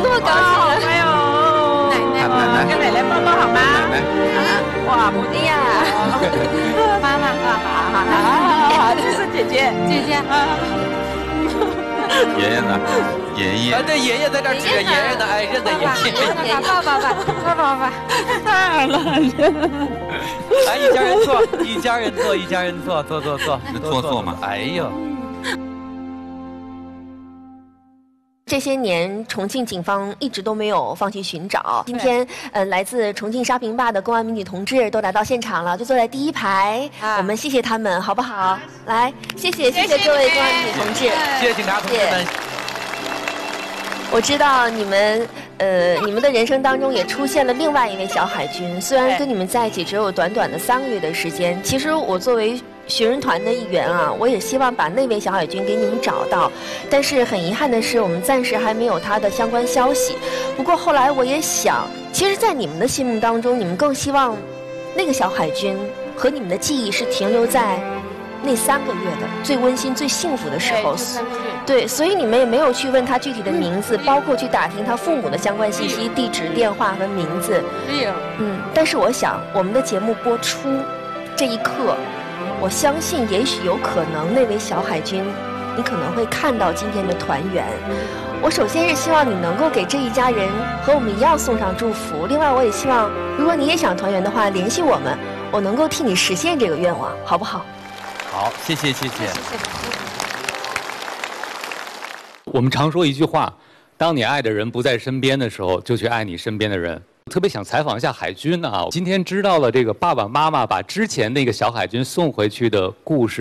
那么高兴。 哎呦，奶奶，跟奶奶抱抱好吗？ 奶奶， 哇，不对呀！妈妈，这是姐姐， 姐姐， 爷爷呢？爷爷。 对，爷爷在这指着爷爷呢，哎，认得爷爷。 抱抱， 太了。 哎，一家人坐，一家人坐，一家人坐，坐。 坐嘛。 哎呦。 这些年，重庆警方一直都没有放弃寻找。今天，来自重庆沙坪坝的公安民警同志都来到现场了，就坐在第一排。我们谢谢他们，好不好？来，谢谢各位公安民警同志， 谢谢警察同志们。 我知道你们的人生当中也出现了另外一位小海军，虽然跟你们在一起只有短短的3个月的时间，其实我作为寻人团的一员啊，我也希望把那位小海军给你们找到，但是很遗憾的是，我们暂时还没有他的相关消息。不过后来我也想，其实，在你们的心目当中，你们更希望那个小海军和你们的记忆是停留在那3个月的最温馨、最幸福的时候。对，所以你们也没有去问他具体的名字，包括去打听他父母的相关信息、地址、电话和名字。但是我想，我们的节目播出这一刻，我相信也许有可能那位小海军，你可能会看到今天的团圆。我首先是希望你能够给这一家人和我们一样送上祝福，另外我也希望，如果你也想团圆的话，联系我们，我能够替你实现这个愿望，好不好？ 好，谢谢。 我们常说一句话，当你爱的人不在身边的时候，就去爱你身边的人。特别想采访一下海军啊，今天知道了这个爸爸妈妈把之前那个小海军送回去的故事。